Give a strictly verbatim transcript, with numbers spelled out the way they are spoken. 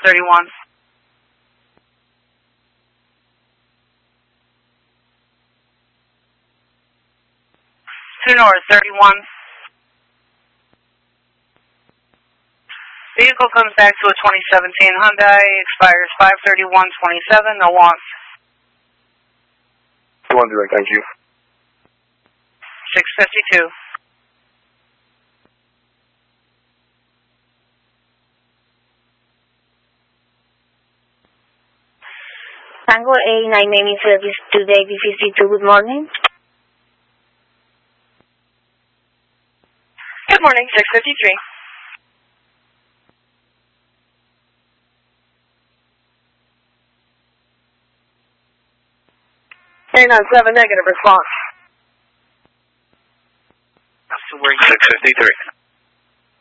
thirty-one. Two North, thirty-one. Vehicle comes back to a twenty seventeen Hyundai, expires five thirty-one twenty-seven, no wants. one direct, thank you. six fifty-two. Tango A nine naming service today, B fifty-two, good morning. Good morning, six fifty-three. eight nine seven, negative response. six fifty-three.